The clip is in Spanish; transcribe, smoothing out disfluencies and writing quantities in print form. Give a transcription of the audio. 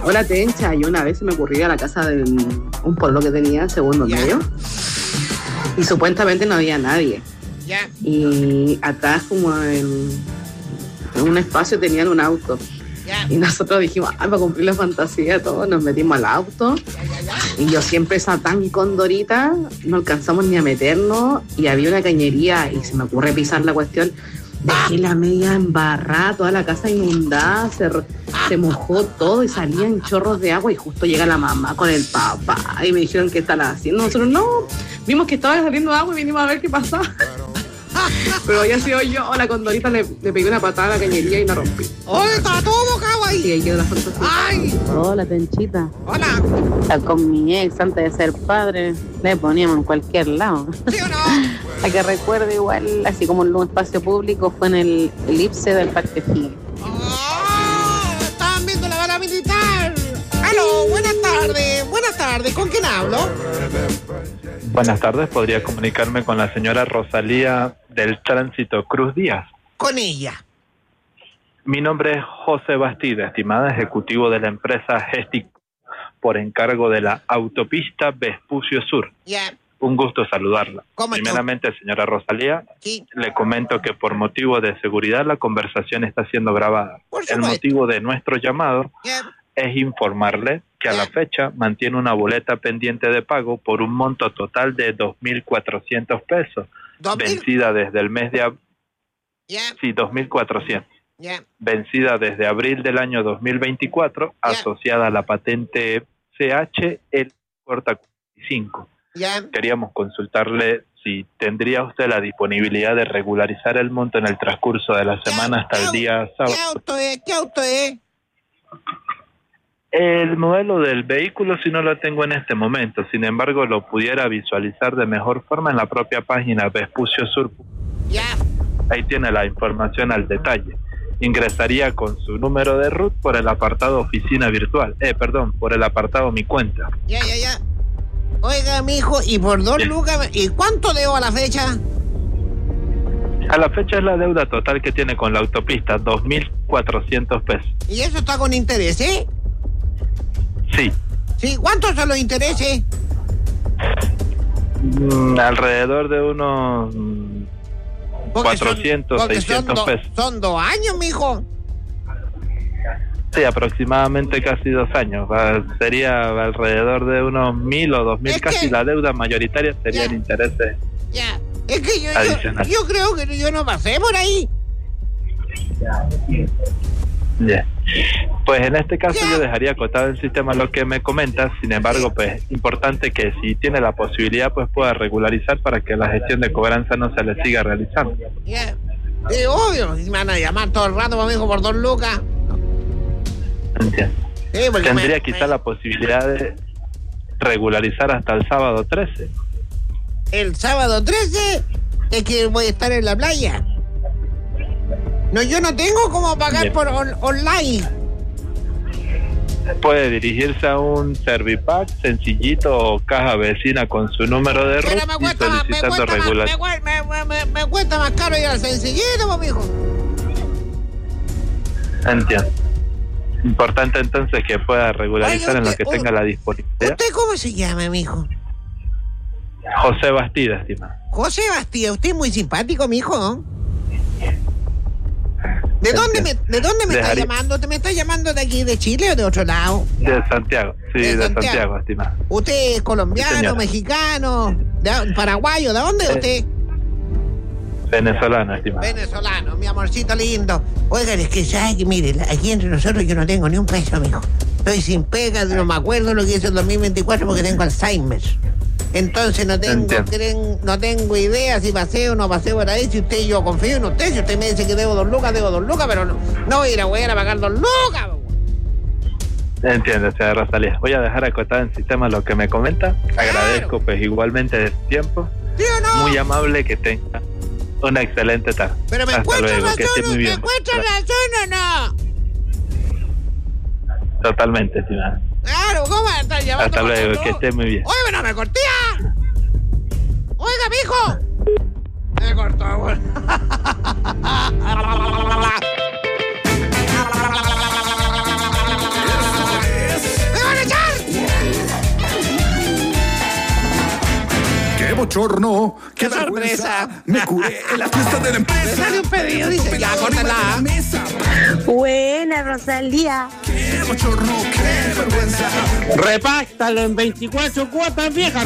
Hola, Tencha. Yo una vez se me ocurrió ir a la casa de un pueblo que tenía en segundo medio y supuestamente no había nadie. Y atrás como en un espacio tenían un auto. Y nosotros dijimos, para cumplir la fantasía, todos nos metimos al auto. Y yo siempre estaba tan condorita, no alcanzamos ni a meternos. Y había una cañería y se me ocurre pisar la cuestión. Dejé la media embarrada, toda la casa inundada, se mojó todo y salían chorros de agua. Y justo llega la mamá con el papá y me dijeron, ¿qué están haciendo? Nosotros no, vimos que estaba saliendo agua y vinimos a ver qué pasaba. Pero había sido yo, la condorita, le pegué una patada a la cañería y la rompí. ¡Oye, estaba todo mojado ahí! Y ahí quedó la fantasía. ¡Ay! Hola, Tenchita. ¡Hola! Con mi ex, antes de ser padre, le poníamos en cualquier lado. ¿Sí o no? A que recuerde igual, así como en un espacio público, fue en el elipse del Parque Higgins. ¡Oh! ¡Estaban viendo la bala militar! ¡Aló! Buenas tardes. Buenas tardes. ¿Con quién hablo? Buenas tardes, ¿podría comunicarme con la señora Rosalía del Tránsito Cruz Díaz? Con ella. Mi nombre es José Bastida, estimada ejecutivo de la empresa Gestic, por encargo de la autopista Vespucio Sur. Un gusto saludarla. Primeramente, señora Rosalía, le comento que por motivo de seguridad la conversación está siendo grabada. El motivo de nuestro llamado es informarle que a la fecha mantiene una boleta pendiente de pago por un monto total de 2.400 pesos, vencida desde el mes de abril. Sí, 2.400. Vencida desde abril del año 2024, asociada a la patente CHL45. Queríamos consultarle si tendría usted la disponibilidad de regularizar el monto en el transcurso de la semana hasta el día sábado. ¿Qué auto es? El modelo del vehículo si no lo tengo en este momento, sin embargo lo pudiera visualizar de mejor forma en la propia página Vespucio Sur. Ahí tiene la información al detalle. Ingresaría con su número de RUT por el apartado oficina virtual, por el apartado mi cuenta. Oiga, mijo, y por 2 lucas, ¿y cuánto debo a la fecha? A la fecha es la deuda total que tiene con la autopista, 2.400 pesos. ¿Y eso está con interés, Sí. ¿Sí? ¿Cuántos son los intereses? Alrededor de unos 400, 600 pesos. Son 2 años, mijo. Sí, aproximadamente casi 2 años. Sería alrededor de unos 1.000 o 2.000, casi la deuda mayoritaria sería el interés. Es que yo creo que yo no pasé por ahí. Pues en este caso yo dejaría acotado el sistema lo que me comentas, sin embargo, pues importante que si tiene la posibilidad, pues pueda regularizar para que la gestión de cobranza no se le siga realizando. Sí, obvio, me van a llamar todo el rato, amigo, por 2 lucas. Entiendo. Tendría quizá la posibilidad de regularizar hasta el sábado 13. ¿El sábado 13? Es que voy a estar en la playa. No, yo no tengo cómo pagar por online. Puede dirigirse a un Servipack sencillito o caja vecina con su número de RUT y solicitando regulación. Me cuesta más caro ir al sencillito, mijo. Entiendo. Importante entonces que pueda regularizar en lo que tenga la disponibilidad. ¿Usted cómo se llama, mijo? José Bastida, estimado. José Bastida, usted es muy simpático, mijo, ¿no? ¿De dónde me está llamando? ¿Te me está llamando de aquí, de Chile o de otro lado? De Santiago, sí, de Santiago, estimado. ¿Usted es colombiano, mexicano, paraguayo? ¿De dónde es usted? Venezolano, estimado. Venezolano, mi amorcito lindo. Oigan, es que sabe que, mire, aquí entre nosotros yo no tengo ni un peso, mijo. Estoy sin pega, no me acuerdo lo que hice en 2024 porque tengo Alzheimer. Entonces no tengo idea si paseo o no paseo por ahí. Si usted, yo confío en usted. Si usted me dice que debo 2 lucas, pero no voy a ir a pagar 2 lucas. Entiendo, señora Rosalía. Voy a dejar acotado en sistema lo que me comenta. Claro. Agradezco pues igualmente el tiempo. ¿Sí o no? Muy amable, que tenga una excelente tarde. Pero me encuentro razón o no. Totalmente, estimada. Claro, ¿cómo me estás llamando? Hasta luego, que esté muy bien. Oye, bueno, me cortía. Oiga, mijo. Me cortó, güey. bochorno! ¡Qué sorpresa! Me curé en la fiesta de la empresa. Me sale un pedido, dice, ya, córtala. Buena, Rosalía. ¡Qué bochorno! ¡Qué vergüenza! Repáctalo en 24 cuotas, vieja.